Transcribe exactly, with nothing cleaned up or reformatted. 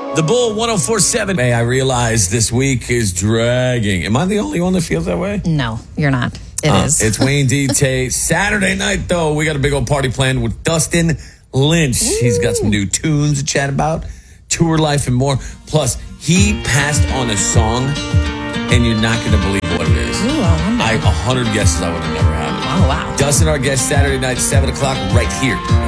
The Bull one oh four point seven. Hey, I realize this week is dragging. Am I the only one that feels that way? No, you're not. It uh, is. It's Wayne D. Tate. Saturday night, though, we got a big old party planned with Dustin Lynch. Ooh. He's got some new tunes to chat about, tour life, and more. Plus, he passed on a song, and you're not going to believe what it is. Ooh, I wonder. I have a hundred guesses I would have never had it. Oh, wow. Dustin, our guest, Saturday night, seven o'clock, right here.